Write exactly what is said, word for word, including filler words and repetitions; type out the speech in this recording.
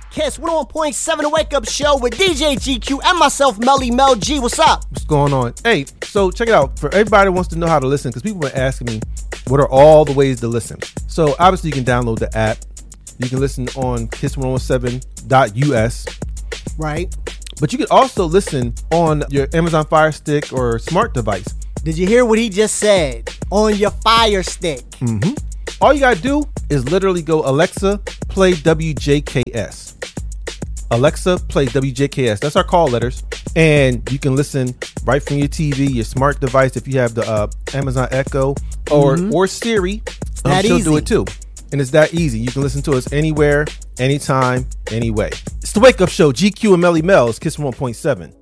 Kiss one oh one point seven, The Wake Up Show with D J G Q and myself, Melly Mel G. What's up? What's going on? Hey, so check it out. For everybody who wants to know how to listen, because people have been asking me, what are all the ways to listen? So obviously you can download the app. You can listen on kiss one oh seven dot U S. Right. But you can also listen on your Amazon Fire Stick or smart device. Did you hear what he just said? On your Fire Stick. Mm-hmm. All you got to do is literally go, Alexa, play W J K S. Alexa, play W J K S. That's our call letters. And you can listen right from your T V, your smart device, if you have the uh, Amazon Echo or, mm-hmm. or Siri. Um, that she'll easy. do it too. And it's that easy. You can listen to us anywhere, anytime, anyway. It's The Wake Up Show. G Q and Melly Mel. It's Kiss one point seven.